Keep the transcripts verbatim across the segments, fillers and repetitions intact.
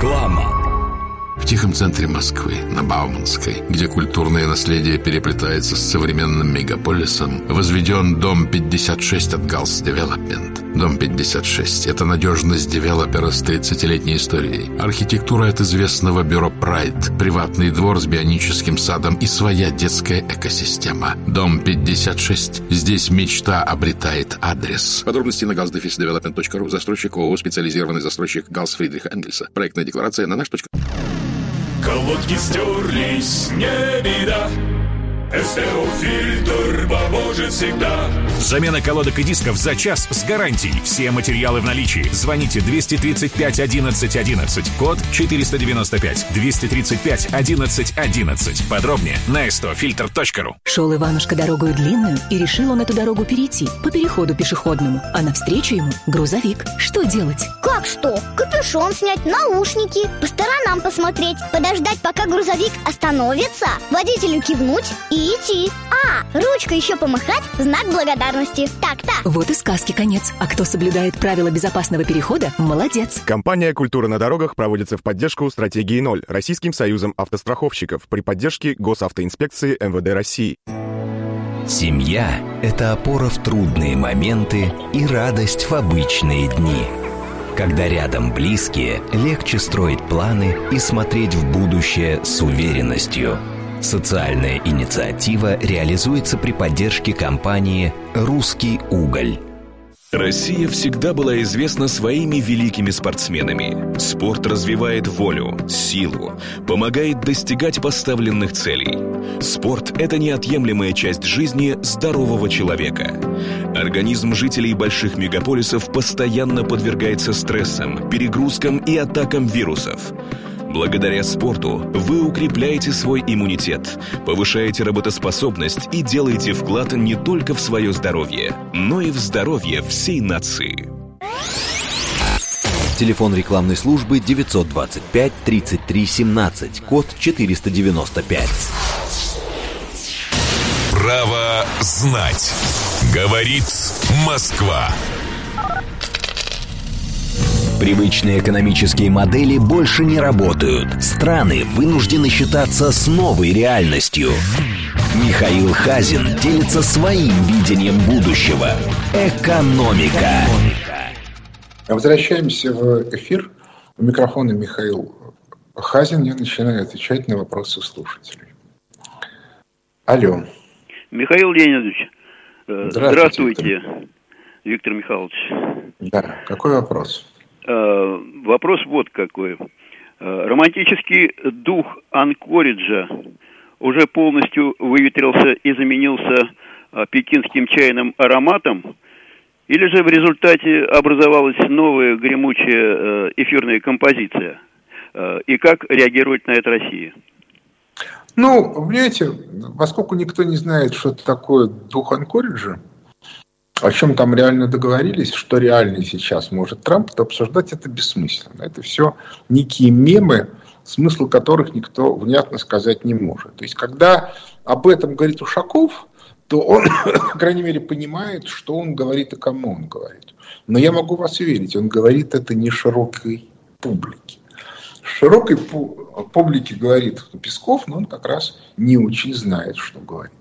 Реклама. В тихом центре Москвы, на Бауманской, где культурное наследие переплетается с современным мегаполисом, возведен дом пятьдесят шесть от Галс Девелопмент. Дом пятьдесят шесть – это надежность девелопера с тридцатилетней историей. Архитектура от известного бюро Pride, приватный двор с бионическим садом и своя детская экосистема. Дом пятьдесят шесть. Здесь мечта обретает адрес. Подробности на галс дефис девелопмент точка ру. Застройщик ООО «Специализированный застройщик Галс Фридриха Энгельса». Проектная декларация на наш. Колодки стерлись, не беда. СТО-фильтр поможет всегда. Замена колодок и дисков за час с гарантией. Все материалы в наличии. Звоните двести тридцать пять одиннадцать одиннадцать, код четыреста девяносто пять. двести тридцать пять одиннадцать одиннадцать. Подробнее на эс тэ о фильтр точка ру. Шел Иванушка дорогую длинную, и решил он эту дорогу перейти по переходу пешеходному. А навстречу ему грузовик. Что делать? Как что? Капюшон снять, наушники, по сторонам посмотреть, подождать, пока грузовик остановится, водителю кивнуть и идти. А, ручкой еще помахать в знак благодарности. Так-так. Вот и сказки конец. А кто соблюдает правила безопасного перехода, молодец. Компания «Культура на дорогах» проводится в поддержку стратегии ноль Российским союзом автостраховщиков при поддержке Госавтоинспекции эм вэ дэ России. Семья – это опора в трудные моменты и радость в обычные дни. Когда рядом близкие, легче строить планы и смотреть в будущее с уверенностью. Социальная инициатива реализуется при поддержке компании «Русский уголь». Россия всегда была известна своими великими спортсменами. Спорт развивает волю, силу, помогает достигать поставленных целей. Спорт – это неотъемлемая часть жизни здорового человека. Организм жителей больших мегаполисов постоянно подвергается стрессам, перегрузкам и атакам вирусов. Благодаря спорту вы укрепляете свой иммунитет, повышаете работоспособность и делаете вклад не только в свое здоровье, но и в здоровье всей нации. Телефон рекламной службы девятьсот двадцать пять тридцать три семнадцать, код четыреста девяносто пять. Право знать. Говорит Москва. Привычные экономические модели больше не работают. Страны вынуждены считаться с новой реальностью. Михаил Хазин делится своим видением будущего. Экономика. Возвращаемся в эфир. У микрофона Михаил Хазин. Я начинаю отвечать на вопросы слушателей. Алло. Михаил Леонидович, здравствуйте. Здравствуйте, Виктор Михайлович. Да, какой вопрос? Вопрос вот какой. Романтический дух Анкориджа уже полностью выветрился и заменился пекинским чайным ароматом? Или же в результате образовалась новая гремучая эфирная композиция? И как реагирует на это Россия? Ну, понимаете, поскольку никто не знает, что это такое дух Анкориджа, о чем там реально договорились, что реально сейчас может Трамп, то обсуждать это бессмысленно. Это все некие мемы, смысл которых никто внятно сказать не может. То есть, когда об этом говорит Ушаков, то он, по крайней мере, понимает, что он говорит и кому он говорит. Но я могу вас уверить, он говорит это не широкой публике. Широкой публике говорит Песков, но он как раз не очень знает, что говорит.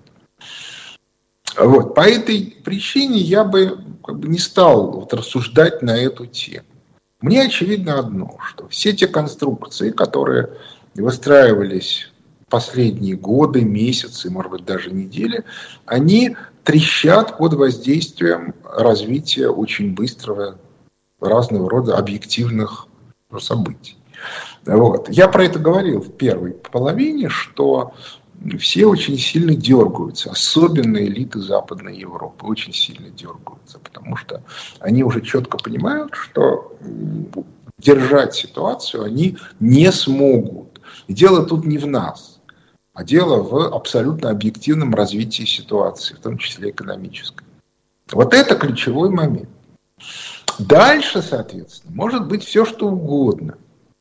Вот. По этой причине я бы, как бы не стал вот рассуждать на эту тему. Мне очевидно одно, что все те конструкции, которые выстраивались последние годы, месяцы, может быть, даже недели, они трещат под воздействием развития очень быстрого разного рода объективных событий. Вот. Я про это говорил в первой половине, что все очень сильно дергаются, особенно элиты Западной Европы очень сильно дергаются, потому что они уже четко понимают, что держать ситуацию они не смогут. И дело тут не в нас, а дело в абсолютно объективном развитии ситуации, в том числе экономической. Вот это ключевой момент. Дальше, соответственно, может быть все, что угодно.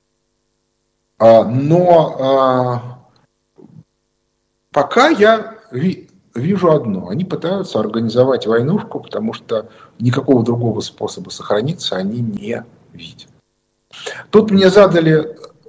Но пока я вижу одно. Они пытаются организовать войнушку, потому что никакого другого способа сохраниться они не видят. Тут мне задали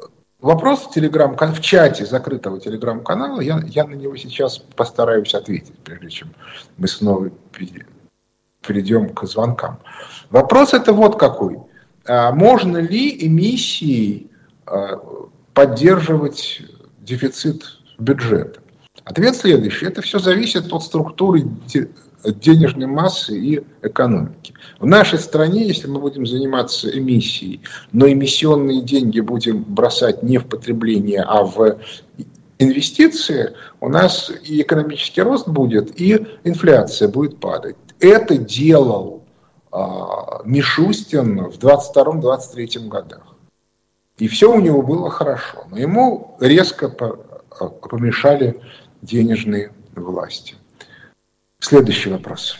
вопрос в, телеграм, в чате закрытого телеграм-канала, я, я на него сейчас постараюсь ответить, прежде чем мы снова перейдем к звонкам. Вопрос это вот какой. Можно ли эмиссией поддерживать дефицит бюджета? Ответ следующий. Это все зависит от структуры денежной массы и экономики. В нашей стране, если мы будем заниматься эмиссией, но эмиссионные деньги будем бросать не в потребление, а в инвестиции, у нас и экономический рост будет, и инфляция будет падать. Это делал а, Мишустин в двадцать втором — двадцать третьем годах. И все у него было хорошо. Но ему резко помешали денежные власти. Следующий вопрос.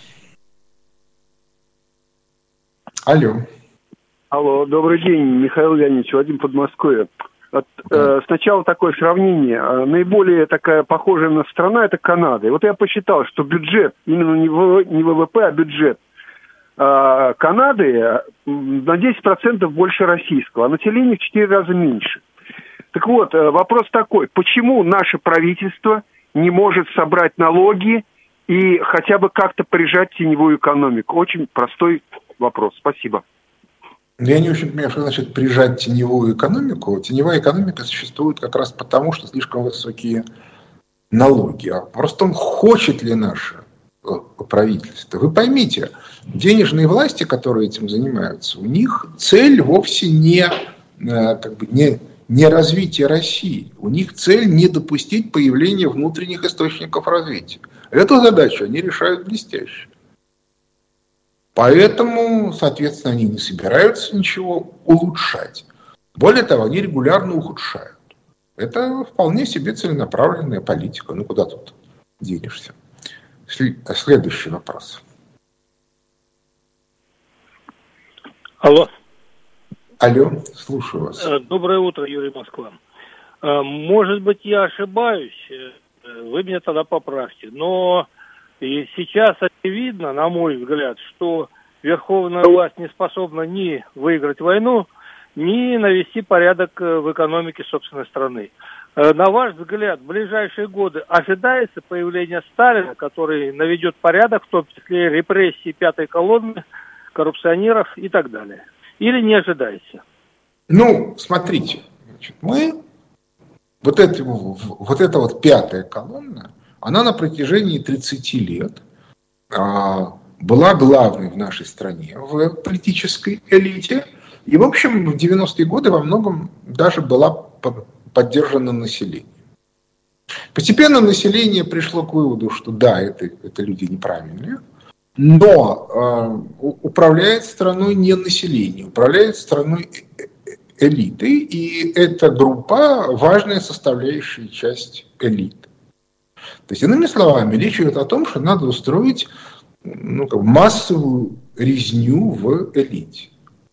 Алло. Алло, добрый день, Михаил Леонидович, Вадим, Подмосковье. Вот, э, сначала такое сравнение. Наиболее такая похожая на страна — это Канада. И вот я посчитал, что бюджет, именно не ВВП, а бюджет э, Канады на десять процентов больше российского, а население в четыре раза меньше. Так вот, вопрос такой. Почему наше правительство не может собрать налоги и хотя бы как-то прижать теневую экономику? Очень простой вопрос. Спасибо. Я не очень понимаю, что значит прижать теневую экономику. Теневая экономика существует как раз потому, что слишком высокие налоги. А просто он хочет ли наше правительство? Вы поймите, денежные власти, которые этим занимаются, у них цель вовсе не, как бы, не, не развитие России. У них цель не допустить появления внутренних источников развития. Эту задачу они решают блестяще. Поэтому, соответственно, они не собираются ничего улучшать. Более того, они регулярно ухудшают. Это вполне себе целенаправленная политика. Ну, куда тут денешься? Следующий вопрос. Алло. Алло, слушаю вас. Доброе утро, Юрий Москва. Может быть, я ошибаюсь, вы меня тогда поправьте, но и сейчас очевидно, на мой взгляд, что верховная власть не способна ни выиграть войну, ни навести порядок в экономике собственной страны. На ваш взгляд, в ближайшие годы ожидается появление Сталина, который наведет порядок, в том числе репрессии пятой колонны, коррупционеров и так далее? Или не ожидается? Ну, смотрите, значит, мы, вот, это, вот эта вот пятая колонна, она на протяжении тридцати лет а, была главной в нашей стране, в политической элите. И, в общем, в девяностые годы во многом даже была поддержана населением. Постепенно население пришло к выводу, что да, это, это люди неправильные, но э, управляет страной не население, управляет страной элиты, и эта группа важная составляющая часть элиты. То есть, иными словами, речь идет о том, что надо устроить ну, как, массовую резню в элите.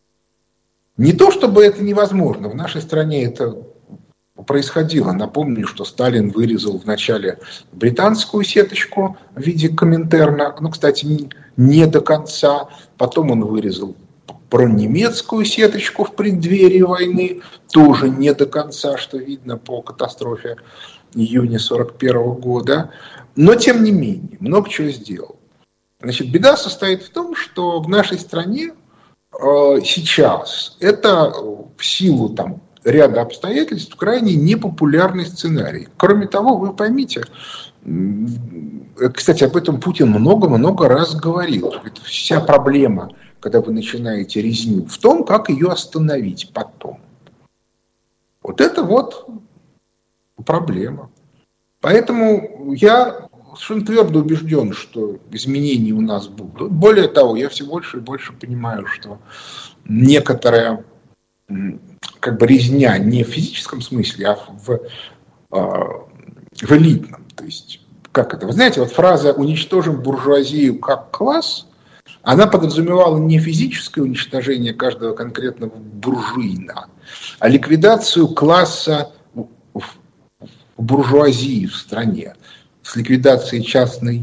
Не то, чтобы это невозможно. В нашей стране это происходило. Напомню, что Сталин вырезал вначале британскую сеточку в виде Коминтерна, ну, кстати, не, не до конца. Потом он вырезал пронемецкую сеточку в преддверии войны, тоже не до конца, что видно по катастрофе июня сорок первого года. Но, тем не менее, много чего сделал. Значит, беда состоит в том, что в нашей стране э, сейчас это в силу там, ряда обстоятельств крайне непопулярный сценарий. Кроме того, вы поймите, кстати, об этом Путин много-много раз говорил. Это вся проблема, когда вы начинаете резню, в том, как ее остановить потом. Вот это вот проблема. Поэтому я совершенно твердо убежден, что изменения у нас будут. Более того, я все больше и больше понимаю, что некоторая как бы резня не в физическом смысле, а в, в элитном. То есть, как это? Вы знаете, вот фраза «уничтожим буржуазию как класс», она подразумевала не физическое уничтожение каждого конкретного буржуина, а ликвидацию класса буржуазии в стране, с ликвидацией частной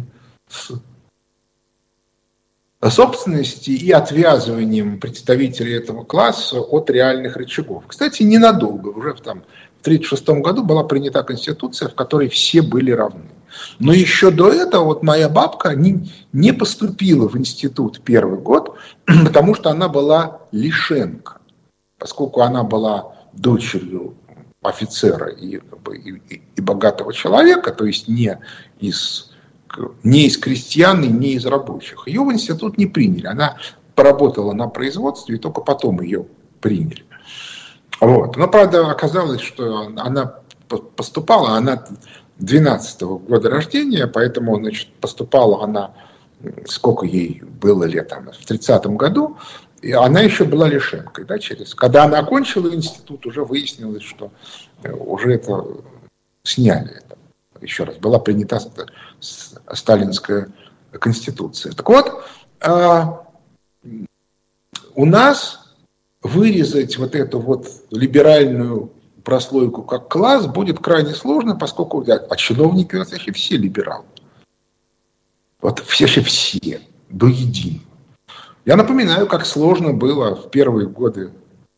собственности и отвязыванием представителей этого класса от реальных рычагов. Кстати, ненадолго, уже в, там, в тридцать шестом году была принята Конституция, в которой все были равны. Но еще до этого вот моя бабка не, не поступила в институт первый год, потому что она была лишенка. Поскольку она была дочерью офицера и, и, и богатого человека, то есть не из, не из крестьян и не из рабочих, ее в институт не приняли. Она поработала на производстве, и только потом ее приняли. Вот. Но, правда, оказалось, что она поступала, она двенадцатого года рождения, поэтому, значит, поступала она, сколько ей было лет, она, в тридцатом году, и она еще была лишенкой. Да, через... Когда она окончила институт, уже выяснилось, что уже это сняли. Это. Еще раз, была принята сталинская конституция. Так вот, у нас вырезать вот эту вот либеральную прослойку как класс будет крайне сложно, поскольку а чиновники у нас вообще все либералы. Вот все же все, до единого. Я напоминаю, как сложно было в первые годы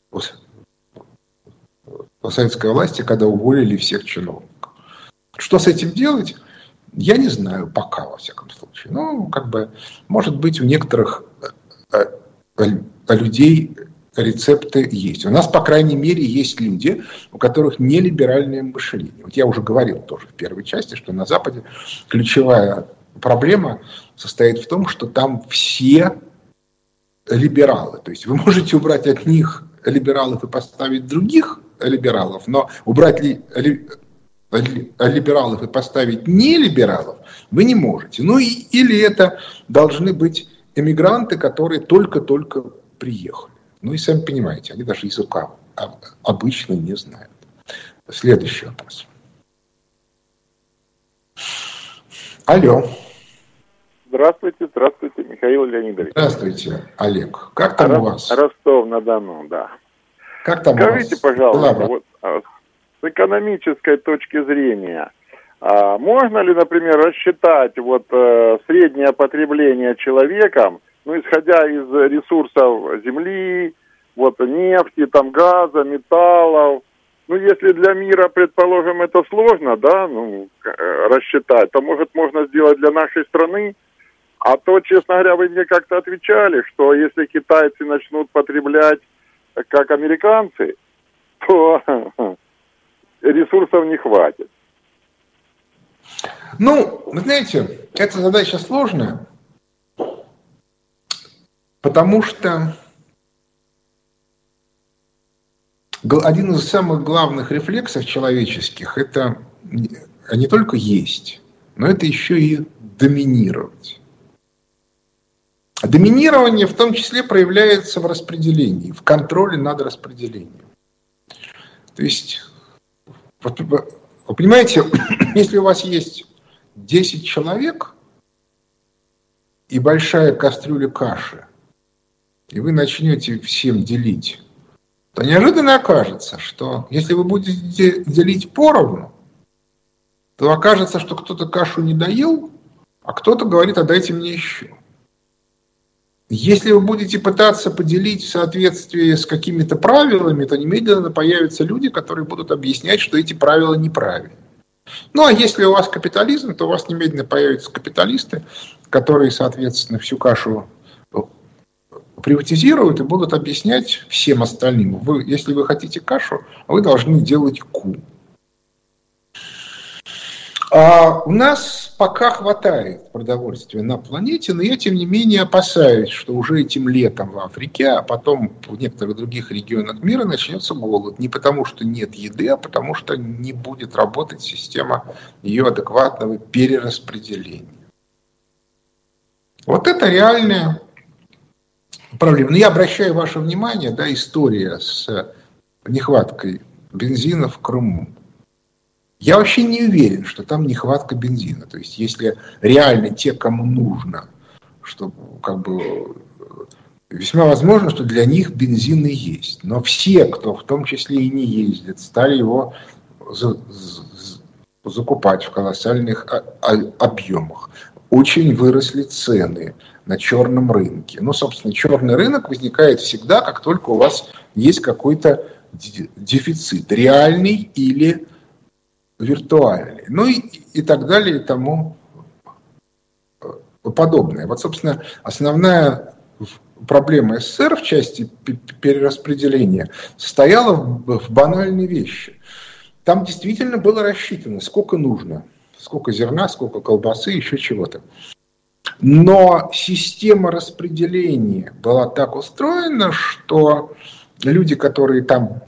советской власти, когда уволили всех чиновников. Что с этим делать, я не знаю пока, во всяком случае. Ну, как бы, может быть, у некоторых людей рецепты есть. У нас, по крайней мере, есть люди, у которых не либеральное мышление. Вот я уже говорил тоже в первой части, что на Западе ключевая проблема состоит в том, что там все либералы. То есть вы можете убрать от них либералов и поставить других либералов, но убрать ли, ли, ли, либералов и поставить не либералов вы не можете. Ну и, или это должны быть эмигранты, которые только-только приехали. Ну и сами понимаете, они даже языка обычно не знают. Следующий вопрос. Алло. Здравствуйте, здравствуйте, Михаил Леонидович. Здравствуйте, Олег. Как там Ро- у вас? Ростов-на-Дону, да. Как там Скажите, у вас? пожалуйста, вот, с экономической точки зрения, а можно ли, например, рассчитать вот, э, среднее потребление человеком, ну, исходя из ресурсов земли, вот, нефти, там, газа, металлов? Ну, если для мира, предположим, это сложно, да, ну, рассчитать, то, может, можно сделать для нашей страны. А то, честно говоря, вы мне как-то отвечали, что если китайцы начнут потреблять как американцы, то ресурсов не хватит. Ну, вы знаете, эта задача сложная, потому что один из самых главных рефлексов человеческих – это не только есть, но это еще и доминировать. А доминирование в том числе проявляется в распределении, в контроле над распределением. То есть, вот, вы понимаете, если у вас есть десять человек и большая кастрюля каши, и вы начнете всем делить, то неожиданно окажется, что если вы будете делить поровну, то окажется, что кто-то кашу не доел, а кто-то говорит, а дайте мне еще. Если вы будете пытаться поделить в соответствии с какими-то правилами, то немедленно появятся люди, которые будут объяснять, что эти правила неправильны. Ну, а если у вас капитализм, то у вас немедленно появятся капиталисты, которые, соответственно, всю кашу приватизируют и будут объяснять всем остальным. Вы, если вы хотите кашу, вы должны делать ку. А у нас пока хватает продовольствия на планете, но я, тем не менее, опасаюсь, что уже этим летом в Африке, а потом в некоторых других регионах мира начнется голод. Не потому, что нет еды, а потому, что не будет работать система ее адекватного перераспределения. Вот это реальная проблема. Но я обращаю ваше внимание, да, история с нехваткой бензина в Крыму. Я вообще не уверен, что там нехватка бензина. То есть, если реально те, кому нужно, что как бы весьма возможно, что для них бензин и есть. Но все, кто в том числе и не ездит, стали его за, за, закупать в колоссальных объемах. Очень выросли цены на черном рынке. Ну, собственно, черный рынок возникает всегда, как только у вас есть какой-то дефицит, реальный или виртуальный, ну и, и так далее и тому подобное. Вот, собственно, основная проблема СССР в части перераспределения состояла в банальной вещи. Там действительно было рассчитано, сколько нужно, сколько зерна, сколько колбасы, еще чего-то. Но система распределения была так устроена, что люди, которые там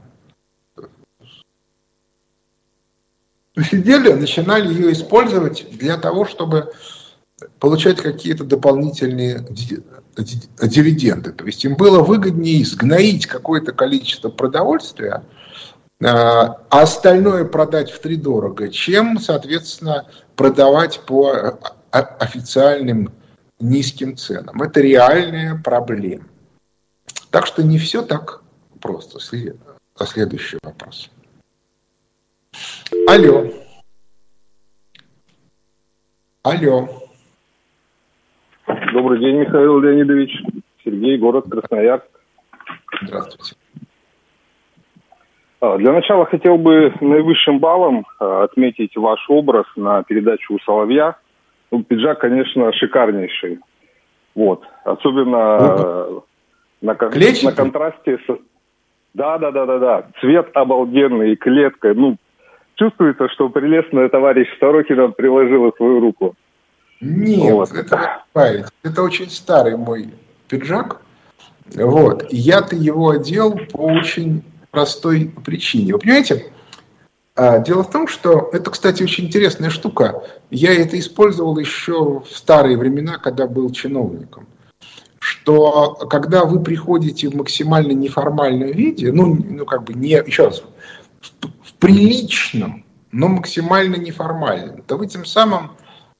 сидели, начинали ее использовать для того, чтобы получать какие-то дополнительные дивиденды. То есть им было выгоднее сгноить какое-то количество продовольствия, а остальное продать втридорого, чем, соответственно, продавать по официальным низким ценам. Это реальная проблема. Так что не все так просто. Следующий вопрос. Алло. Алло. Добрый день, Михаил Леонидович. Сергей, город Красноярск. Здравствуйте. Для начала хотел бы наивысшим баллом отметить ваш образ на передачу у Соловья. Ну, пиджак, конечно, шикарнейший. Вот. Особенно на, на контрасте с... Да, да, да, да, да. Цвет обалденный, клетка. Ну, чувствуется, что прелестный товарищ Сорокин приложил свою руку. Нет, вот. это, это очень старый мой пиджак. Вот. И я-то его одел по очень простой причине. Вы понимаете, дело в том, что это, кстати, очень интересная штука. Я это использовал еще в старые времена, когда был чиновником. Что когда вы приходите в максимально неформальном виде, ну, ну как бы не, еще раз, в, в приличном, но максимально неформальном, то вы тем самым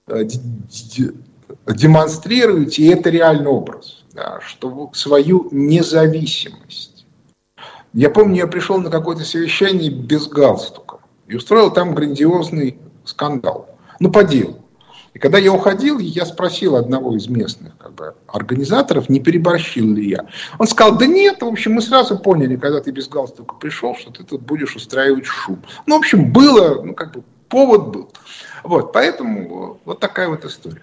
демонстрируете, и это реальный образ, да, что свою независимость. Я помню, я пришел на какое-то совещание без галстука и устроил там грандиозный скандал. Ну, по делу. И когда я уходил, я спросил одного из местных как бы, организаторов, не переборщил ли я. Он сказал, да нет, в общем, мы сразу поняли, когда ты без галстука пришел, что ты тут будешь устраивать шум. Ну, в общем, было, ну, как бы, повод был. Вот, поэтому вот такая вот история.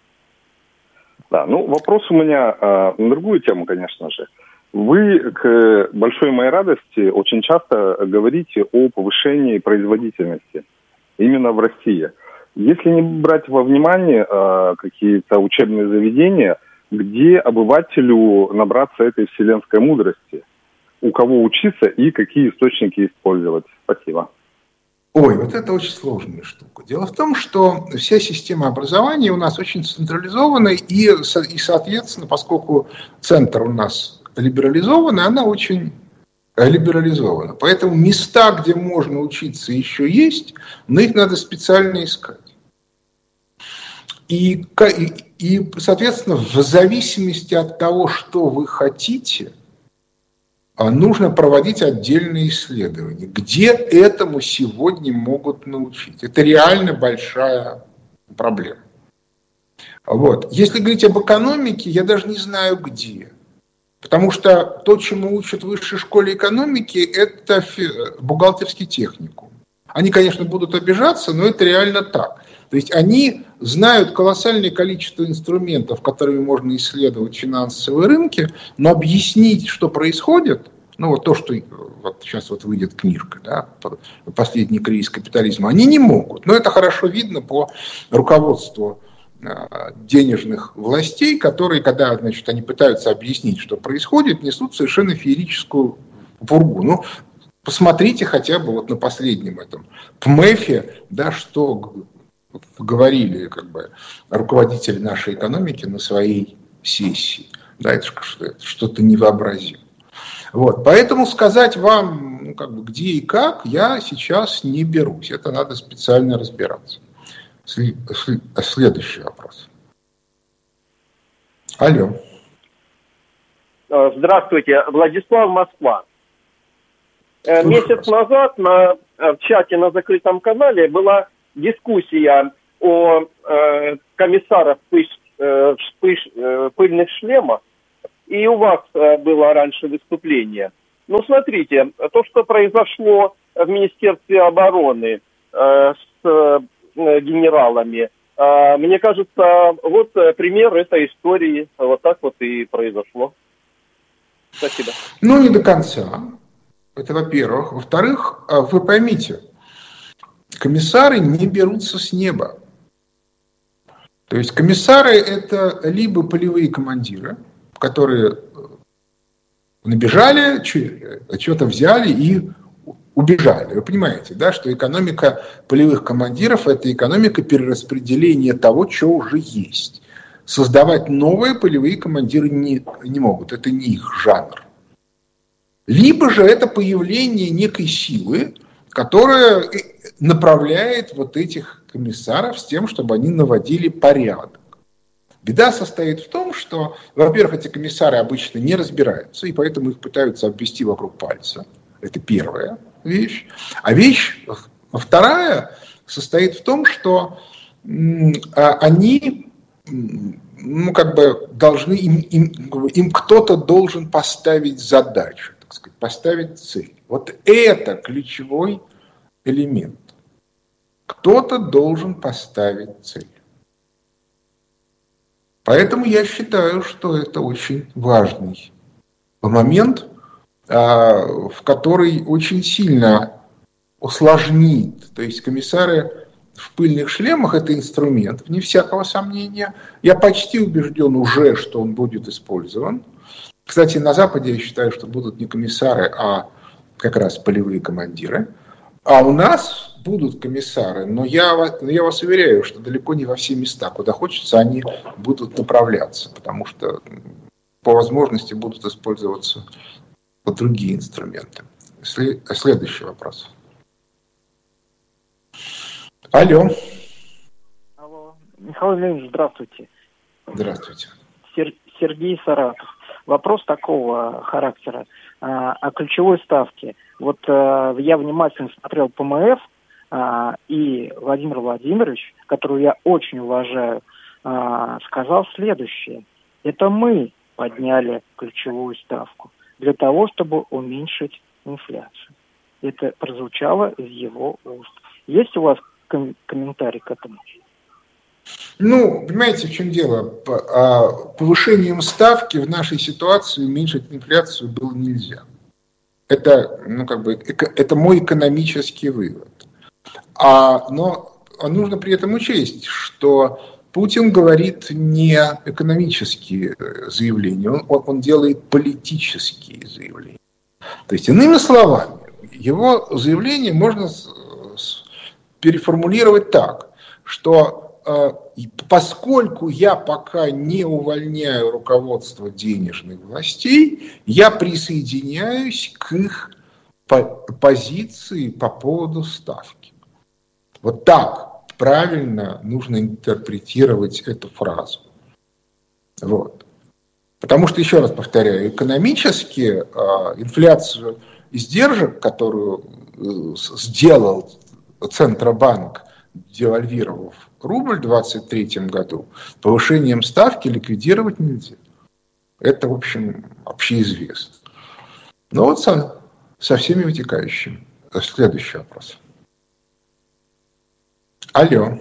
Да, ну, вопрос у меня э, на другую тему, конечно же. Вы, к большой моей радости, очень часто говорите о повышении производительности именно в России. Если не брать во внимание э, какие-то учебные заведения, где обывателю набраться этой вселенской мудрости, у кого учиться и какие источники использовать? Спасибо. Ой, вот это очень сложная штука. Дело в том, что вся система образования у нас очень централизована, и, и соответственно, поскольку центр у нас либерализованный, она очень либерализована. Поэтому места, где можно учиться, еще есть, но их надо специально искать. И, и, и, соответственно, в зависимости от того, что вы хотите, нужно проводить отдельные исследования, где этому сегодня могут научить. Это реально большая проблема. Вот. Если говорить об экономике, я даже не знаю где. Потому что то, чему учат в высшей школе экономики, это бухгалтерский техникум. Они, конечно, будут обижаться, но это реально так. То есть они знают колоссальное количество инструментов, которыми можно исследовать финансовые рынки, но объяснить, что происходит, ну вот то, что вот сейчас вот выйдет книжка, да, «Последний кризис капитализма», они не могут. Но это хорошо видно по руководству денежных властей, которые, когда, значит, они пытаются объяснить, что происходит, несут совершенно феерическую пургу. Ну, посмотрите хотя бы вот на последнем этом ПМЭФе, да, что говорили как бы руководители нашей экономики на своей сессии. Да, это что-то невообразимое. Вот, поэтому сказать вам, ну, как бы, где и как, я сейчас не берусь. Это надо специально разбираться. Следующий вопрос. Алло. Здравствуйте, Владислав, Москва. Слушаю. Месяц назад на, в чате на закрытом канале была дискуссия о э, комиссарах пыш, э, пыш, э, пыльных шлемах, и у вас э, было раньше выступление. Ну, смотрите, то, что произошло в Министерстве обороны э, с э, генералами, э, мне кажется, вот пример этой истории. Вот так вот и произошло. Спасибо. Ну, не до конца. Это во-первых. Во-вторых, вы поймите, комиссары не берутся с неба. То есть комиссары – это либо полевые командиры, которые набежали, что-то взяли и убежали. Вы понимаете, да, что экономика полевых командиров – это экономика перераспределения того, что уже есть. Создавать новые полевые командиры не, не могут, это не их жанр. Либо же это появление некой силы, которая направляет вот этих комиссаров с тем, чтобы они наводили порядок. Беда состоит в том, что, во-первых, эти комиссары обычно не разбираются, и поэтому их пытаются обвести вокруг пальца. Это первая вещь. А вещь вторая состоит в том, что они, ну, как бы должны, им, им, им кто-то должен поставить задачу, так сказать, поставить цель. Вот это ключевой элемент. Кто-то должен поставить цель. Поэтому я считаю, что это очень важный момент, в который очень сильно усложнит. То есть комиссары в пыльных шлемах – это инструмент, вне всякого сомнения. Я почти убежден уже, что он будет использован. Кстати, на Западе я считаю, что будут не комиссары, а как раз полевые командиры. А у нас будут комиссары, но я, я вас уверяю, что далеко не во все места, куда хочется, они будут направляться, потому что по возможности будут использоваться другие инструменты. Следующий вопрос. Алло. Алло. Михаил Леонидович, здравствуйте. Здравствуйте. Сер- Сергей Саратов. Вопрос такого характера а, о ключевой ставке. Вот а, я внимательно смотрел ПМФ, а, и Владимир Владимирович, которого я очень уважаю, а, сказал следующее. Это мы подняли ключевую ставку для того, чтобы уменьшить инфляцию. Это прозвучало из его уст. Есть у вас ком- комментарий к этому? Ну, понимаете, в чем дело? Повышением ставки в нашей ситуации уменьшить инфляцию было нельзя. Это, ну, как бы, это мой экономический вывод. А, но нужно при этом учесть, что Путин говорит не экономические заявления, он, он делает политические заявления. То есть, иными словами, его заявление можно переформулировать так, что поскольку я пока не увольняю руководство денежных властей, я присоединяюсь к их позиции по поводу ставки. Вот так правильно нужно интерпретировать эту фразу. Вот. Потому что, еще раз повторяю, экономически инфляцию издержек, которую сделал Центробанк, девальвировав рубль в двадцать третьем году, повышением ставки ликвидировать нельзя. Это, в общем, общеизвестно. Ну вот со, со всеми вытекающими. Следующий вопрос. Алло.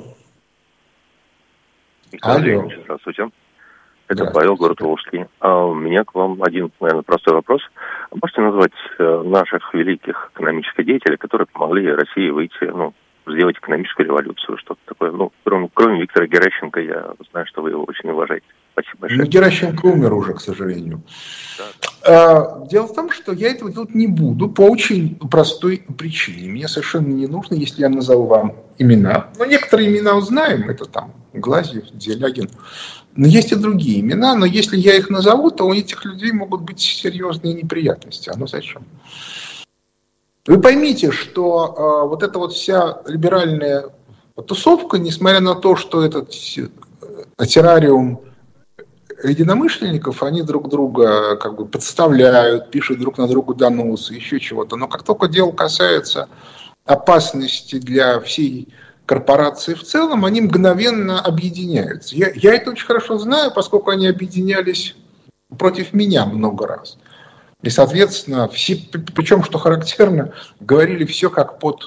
Алло. Здравствуйте. Это Павел, город Волжский. А у меня к вам один, наверное, простой вопрос. Можете назвать наших великих экономических деятелей, которые помогли России выйти, ну, сделать экономическую революцию, что-то такое. Ну, кроме, кроме Виктора Геращенко, я знаю, что вы его очень уважаете. Спасибо большое. Ну, Геращенко умер уже, к сожалению. Да. Дело в том, что я этого делать не буду по очень простой причине. Мне совершенно не нужно, если я назову вам имена. Но некоторые имена узнаем, это там Глазьев, Делягин. Но есть и другие имена, но если я их назову, то у этих людей могут быть серьезные неприятности. А ну зачем? Вы поймите, что э, вот эта вот вся либеральная тусовка, несмотря на то, что этот террариум единомышленников, они друг друга как бы подставляют, пишут друг на друга доносы, еще чего-то. Но как только дело касается опасности для всей корпорации в целом, они мгновенно объединяются. Я, я это очень хорошо знаю, поскольку они объединялись против меня много раз. И, соответственно, все, причем, что характерно, говорили все как под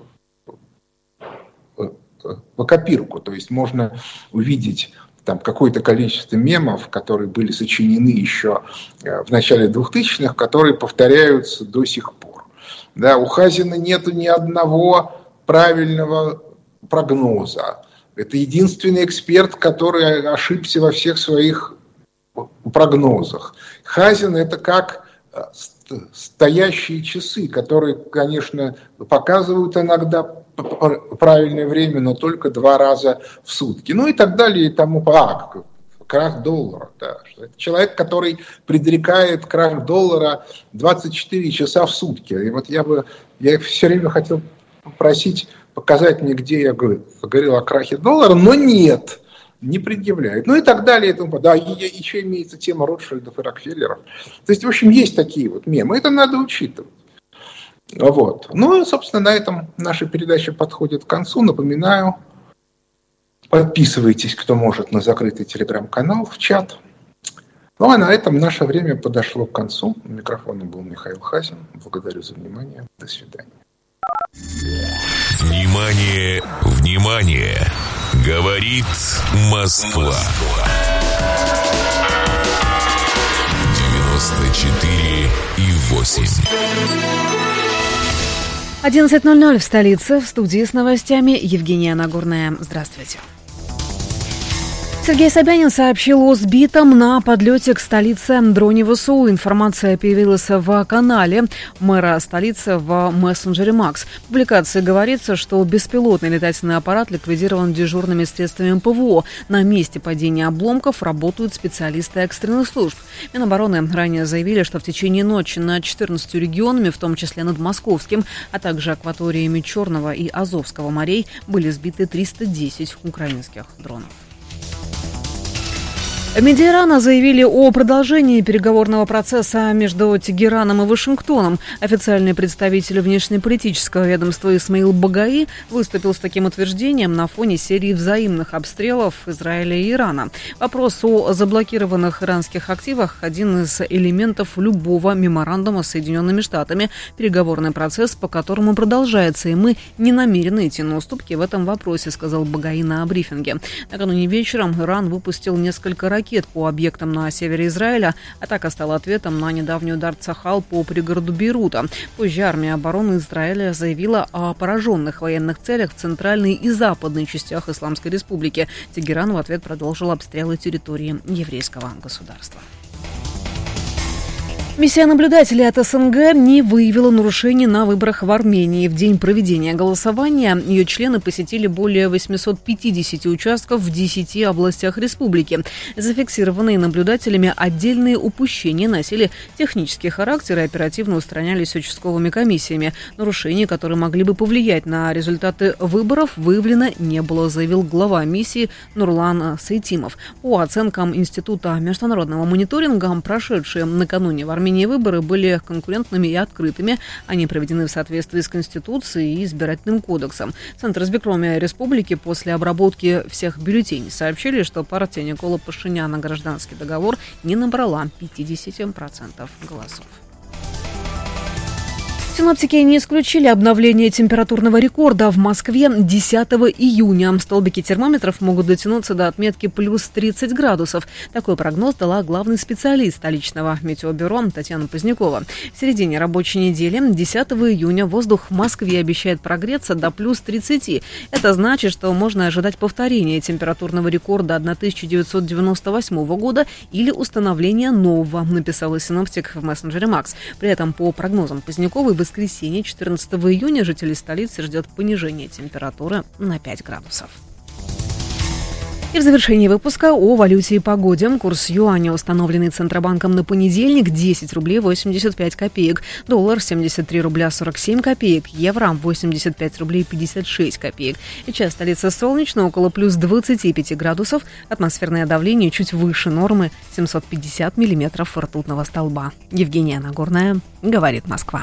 копирку. То есть можно увидеть там какое-то количество мемов, которые были сочинены еще в начале двухтысячных, которые повторяются до сих пор. Да, у Хазина нету ни одного правильного прогноза. Это единственный эксперт, который ошибся во всех своих прогнозах. Хазин — это как стоящие часы, которые, конечно, показывают иногда правильное время, но только два раза в сутки. Ну и так далее, и тому а, крах доллара. Да. Это человек, который предрекает крах доллара двадцать четыре часа в сутки. И вот я бы я все время хотел попросить показать мне, где я говорил о крахе доллара, но нет, не предъявляет. Ну и так далее. И тому, да, и, и еще имеется тема Ротшильдов и Рокфеллеров. То есть, в общем, есть такие вот мемы. Это надо учитывать. Вот. Ну и, собственно, на этом наша передача подходит к концу. Напоминаю, подписывайтесь, кто может, на закрытый телеграм-канал, в чат. Ну а на этом наше время подошло к концу. У микрофона был Михаил Хазин. Благодарю за внимание. До свидания. Внимание, внимание! Говорит Москва. девяносто четыре и восемь. одиннадцать ноль ноль в столице. В студии с новостями Евгения Нагорная. Здравствуйте. Сергей Собянин сообщил о сбитом на подлете к столице дроне ВСУ. Информация появилась в канале мэра столицы в мессенджере Макс. В публикации говорится, что беспилотный летательный аппарат ликвидирован дежурными средствами ПВО. На месте падения обломков работают специалисты экстренных служб. Минобороны ранее заявили, что в течение ночи над четырнадцатью регионами, в том числе над Московским, а также акваториями Черного и Азовского морей, были сбиты триста десять украинских дронов. В МИДе Ирана заявили о продолжении переговорного процесса между Тегераном и Вашингтоном. Официальный представитель внешнеполитического ведомства Исмаил Багаи выступил с таким утверждением на фоне серии взаимных обстрелов Израиля и Ирана. Вопрос о заблокированных иранских активах – один из элементов любого меморандума с Соединенными Штатами. Переговорный процесс, по которому продолжается, и мы не намерены идти на уступки в этом вопросе, сказал Багаи на брифинге. Накануне вечером Иран выпустил несколько ракет ракет по объектам на севере Израиля. Атака стала ответом на недавний удар Цахал по пригороду Бейрута. Позже армия обороны Израиля заявила о пораженных военных целях в центральной и западной частях Исламской Республики. Тегеран в ответ продолжил обстрелы территории еврейского государства. Миссия наблюдателей от СНГ не выявила нарушений на выборах в Армении. В день проведения голосования ее члены посетили более восемьсот пятьдесят участков в десяти областях республики. Зафиксированные наблюдателями отдельные упущения носили технический характер и оперативно устранялись участковыми комиссиями. Нарушений, которые могли бы повлиять на результаты выборов, выявлено не было, заявил глава миссии Нурлан Сайтимов. По оценкам Института международного мониторинга, прошедшие накануне в Армении выборы были конкурентными и открытыми. Они проведены в соответствии с Конституцией и Избирательным кодексом. Центр избиркома республики после обработки всех бюллетеней сообщили, что партия Никола Пашиняна «Гражданский договор» не набрала пятьдесят процентов голосов. Синоптики не исключили обновление температурного рекорда в Москве десятого июня. Столбики термометров могут дотянуться до отметки плюс тридцать градусов. Такой прогноз дала главный специалист столичного метеобюро Татьяна Позднякова. В середине рабочей недели, десятого июня, воздух в Москве обещает прогреться до плюс тридцати. Это значит, что можно ожидать повторения температурного рекорда тысяча девятьсот девяносто восьмого года или установления нового, написала синоптик в мессенджере Макс. При этом, по прогнозам Поздняковой, в воскресенье, четырнадцатого июня, жителей столицы ждет понижение температуры на пять градусов. И в завершении выпуска о валюте и погоде. Курс юаня, установленный Центробанком на понедельник, десять рублей восемьдесят пять копеек. Доллар семьдесят три рубля сорок семь копеек. Евро восемьдесят пять рублей пятьдесят шесть копеек. Сейчас столица солнечно, около плюс двадцати пяти градусов. Атмосферное давление чуть выше нормы, семьсот пятьдесят миллиметров ртутного столба. Евгения Нагорная, говорит Москва.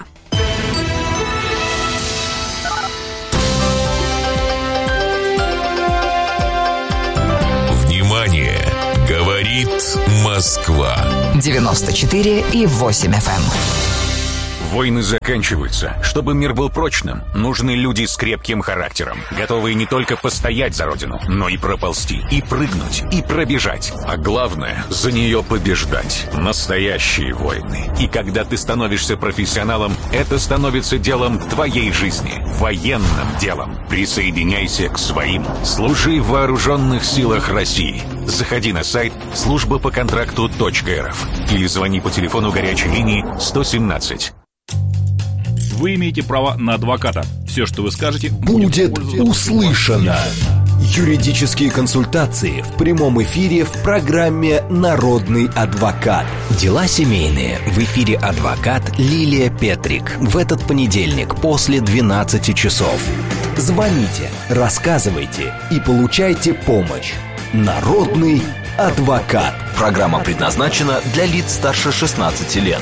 Внимание! Говорит Москва. Москва. девяносто четыре и восемь эф эм. Войны заканчиваются. Чтобы мир был прочным, нужны люди с крепким характером, готовые не только постоять за родину, но и проползти, и прыгнуть, и пробежать. А главное, за нее побеждать. Настоящие войны. И когда ты становишься профессионалом, это становится делом твоей жизни. Военным делом. Присоединяйся к своим. Служи в вооруженных силах России. Заходи на сайт служба по контракту точка эр эф или звони по телефону горячей линии сто семнадцать. Вы имеете право на адвоката. Все, что вы скажете, будет услышано. Юридические консультации в прямом эфире в программе «Народный адвокат». Дела семейные. В эфире адвокат Лилия Петрик. В этот понедельник после двенадцати часов. Звоните, рассказывайте и получайте помощь. «Народный адвокат». Программа предназначена для лиц старше шестнадцати лет.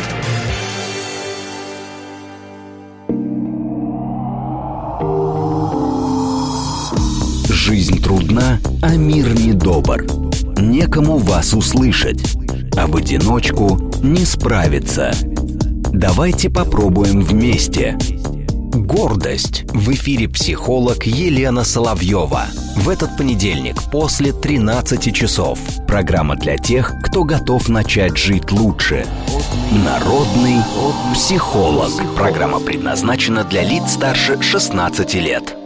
Жизнь трудна, а мир недобр. Некому вас услышать, а в одиночку не справиться. Давайте попробуем вместе. Гордость. В эфире психолог Елена Соловьева. В этот понедельник после тринадцати часов. Программа для тех, кто готов начать жить лучше. Народный психолог. Программа предназначена для лиц старше шестнадцати лет.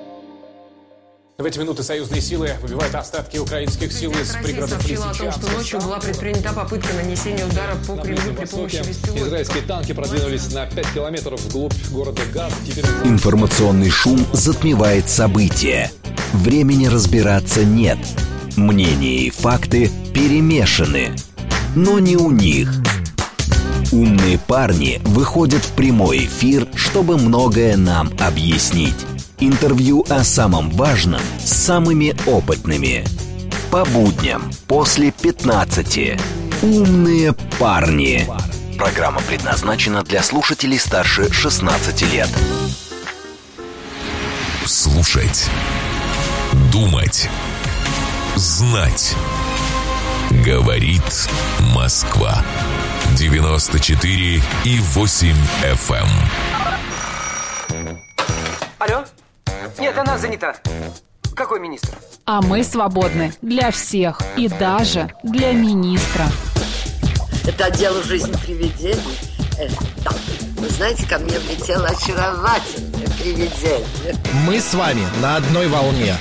В эти минуты союзные силы выбивают остатки украинских сил из пригородов Лисичанска. О том, что ночью была предпринята попытка нанесения удара по Кремлю при помощи беспилотников. Израильские танки продвинулись на пять километров вглубь города Газ. Теперь... Информационный шум затмевает события. Времени разбираться нет. Мнения и факты перемешаны. Но не у них. Умные парни выходят в прямой эфир, чтобы многое нам объяснить. Интервью о самом важном с самыми опытными. По будням после пятнадцати. Умные парни. Программа предназначена для слушателей старше шестнадцати лет. Слушать. Думать. Знать. Говорит Москва. девяносто четыре и восемь эф эм. Алло? Нет, она занята. Какой министр? А мы свободны для всех и даже для министра. Это отдел «Жизнь привидений». Э, да. Вы знаете, ко мне влетело очаровательное привидение. Мы с вами на одной волне.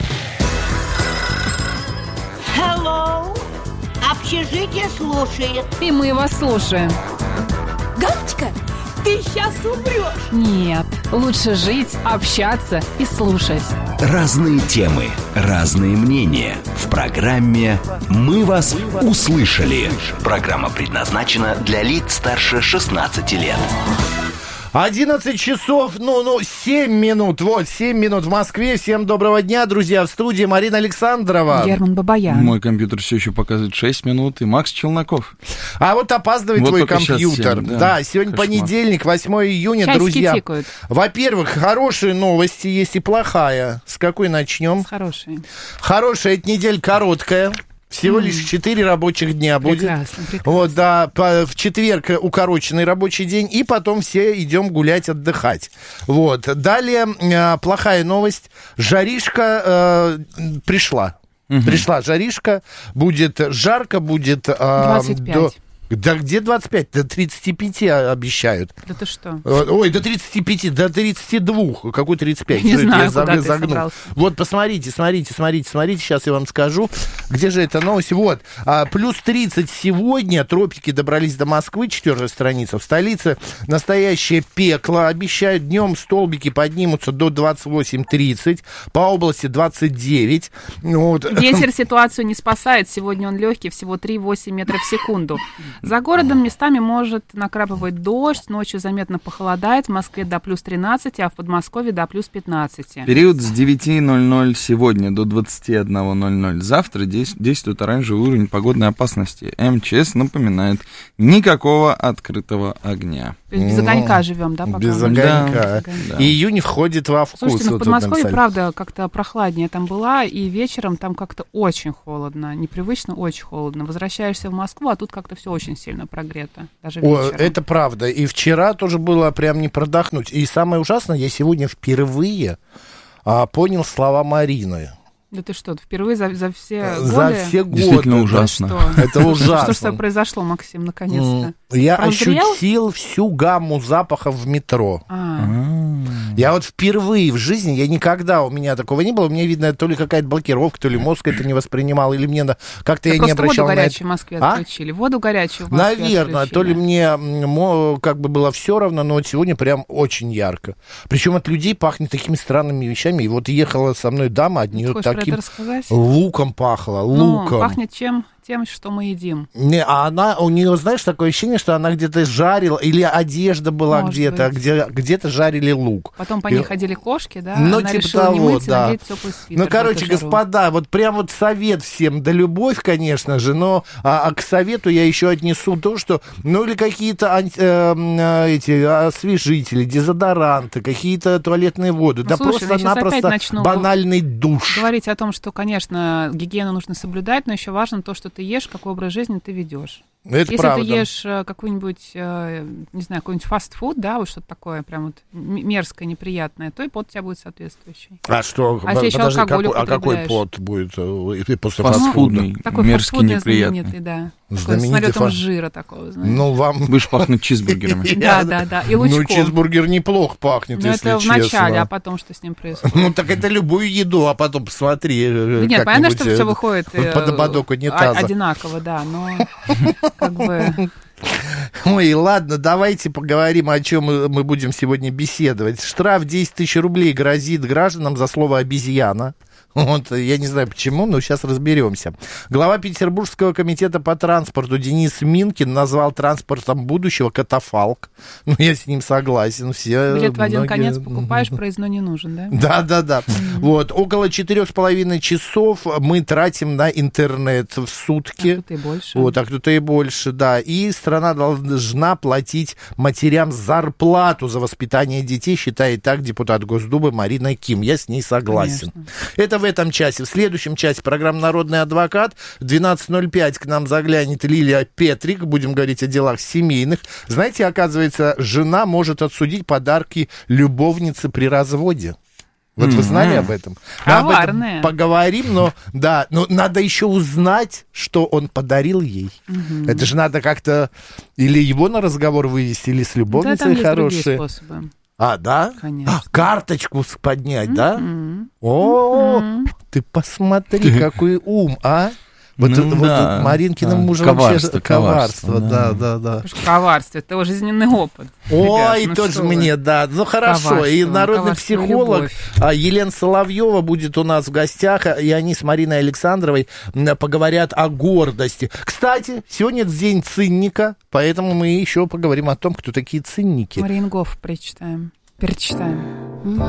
Hello. Общежитие слушает. И мы вас слушаем. Галочка, ты сейчас умрешь. Нет, лучше жить, общаться и слушать. Разные темы, разные мнения. В программе «Мы вас услышали». Программа предназначена для лиц старше шестнадцати лет. одиннадцать часов, ну, ну, семь минут, вот, семь минут в Москве. Всем доброго дня, друзья, в студии Марина Александрова. Герман Бабаян. Мой компьютер все еще показывает шесть минут, и Макс Челноков. А вот опаздывает вот твой компьютер. семь, да, да, сегодня кошмар. Понедельник, восьмое июня, часики друзья. Тикают. Во-первых, хорошие новости есть и плохая. С какой начнем? С хорошей. Хорошая, эта неделя короткая. Всего mm. лишь четыре рабочих дня будет. Прекрасно, прекрасно. Вот, да, по, в четверг укороченный рабочий день, и потом все идем гулять, отдыхать. Вот. Далее э, плохая новость. Жаришка э, пришла. Mm-hmm. Пришла жаришка. Будет жарко, будет... Э, двадцать пять. До... Да где двадцать пять? До тридцати пяти обещают. Да ты что? Ой, до тридцати пяти, до тридцати двух. Какой тридцать пять? Не Что знаю, я куда загнул? ты собрался. Вот, посмотрите, смотрите, смотрите, смотрите. Сейчас я вам скажу. Где же эта новость? Вот. А, плюс тридцать сегодня. Тропики добрались до Москвы. Четвертая страница. В столице настоящее пекло. Обещают, днем столбики поднимутся до двадцать восемь тридцать. По области двадцать девять. Вот. Ветер ситуацию не спасает. Сегодня он легкий, всего три-восемь метров в секунду. За городом местами может накрапывать дождь, ночью заметно похолодает, в Москве до плюс тринадцати, а в Подмосковье до плюс пятнадцати. Период с девяти ноль-ноль сегодня до двадцати одного ноль-ноль. Завтра действует оранжевый уровень погодной опасности. МЧС напоминает, никакого открытого огня. То есть без огонька живем, да, пока? Без огонька. Да. Да. И июнь входит во вкус. Слушайте, ну в вот Подмосковье, правда, как-то прохладнее там была, и вечером там как-то очень холодно, непривычно очень холодно. Возвращаешься в Москву, а тут как-то все очень сильно прогрето, даже вечером. О, это правда. И вчера тоже было прям не продохнуть. И самое ужасное, я сегодня впервые а, понял слова Марины. Да ты что, впервые за, за все годы? За все годы. Действительно ужасно. Это ужасно. Что же произошло, Максим, наконец-то? Я Прозрел? ощутил всю гамму запахов в метро. А. Я вот впервые в жизни, я никогда, у меня такого не было, у меня, видно, то ли какая-то блокировка, то ли мозг это не воспринимал, или мне как-то я не обращал на это. Воду горячую в Москве отключили, а? Воду горячую в Москве Наверное, отключили. То ли мне как бы было все равно, но вот сегодня прям очень ярко. Причем от людей пахнет такими странными вещами. И вот ехала со мной дама, от нее таким луком пахло, луком. Ну, пахнет чем? Тем, что мы едим. Не, а она, у нее, знаешь, такое ощущение, что она где-то жарила, или одежда была Может где-то, быть. где, где-то жарили лук. Потом по и... ней ходили кошки, да? Ну, она типа решила того, не мыться, да. надеть теплый свитер. Ну, короче, господа, вот прям вот совет всем, да любовь, конечно же, но а, а к совету я еще отнесу то, что, ну, или какие-то анти, э, эти освежители, дезодоранты, какие-то туалетные воды, ну, да просто-напросто банальный душ. Говорить о том, что, конечно, гигиену нужно соблюдать, но еще важно то, что ты ешь, какой образ жизни ты ведешь. Это Если правда. ты ешь какой-нибудь, не знаю, какой-нибудь фастфуд, да, вот что-то такое прям вот мерзкое, неприятное, то и пот у тебя будет соответствующий. А что? А если еще алкоголь какой, а какой пот будет после фастфудный, такой мерзкий, неприятный. Знаменитый, да. Знаменитый с налетом фа... жира такого, знаешь. Ну, вам... Будешь пахнуть чизбургерами. Да, да, да, и лучком. Ну, чизбургер неплохо пахнет, если честно. Но это в начале, а потом что с ним происходит? Ну, так это любую еду, а потом посмотри. Нет, понятно, что все выходит под ободок унитаза. Одинаково, да, но как бы... Ой, ладно, давайте поговорим, о чем мы будем сегодня беседовать. Штраф десять тысяч рублей грозит гражданам за слово «обезьяна». Вот, я не знаю почему, но сейчас разберемся. Глава Петербургского комитета по транспорту Денис Минкин назвал транспортом будущего катафалк. Ну, я с ним согласен. Все, билет в один многие... конец покупаешь, проездной не нужен, да? Да, да, да. Mm-hmm. Вот, около четырех с половиной часов мы тратим на интернет в сутки. А кто-то и больше. Вот, а кто-то и больше, да. И страна должна платить матерям зарплату за воспитание детей, считает так депутат Госдумы Марина Ким. Я с ней согласен. Конечно. Это в этом часе. В следующем часе программа «Народный адвокат». В двенадцать ноль пять к нам заглянет Лилия Петрик. Будем говорить о делах семейных. Знаете, оказывается, жена может отсудить подарки любовницы при разводе. Вот mm-hmm. вы знали об этом? Мы об этом поговорим, но да, но надо еще узнать, что он подарил ей. Mm-hmm. Это же надо как-то или его на разговор вывести, или с любовницей да, хорошей. А, да? Конечно. А, карточку поднять, mm-hmm. да? О, mm-hmm. ты посмотри, какой ум, а? Вот, ну, вот да, Маринкиным да. мужем коварство, вообще коварство, коварство да, да, да. Коварство, это жизненный опыт. Ой, ребят, ну тоже мне, да. Ну хорошо, и народный психолог Елена Соловьева будет у нас в гостях, и они с Мариной Александровой поговорят о гордости. Кстати, сегодня день цинника, поэтому мы еще поговорим о том, кто такие цинники. Мариенгоф прочитаем, перечитаем.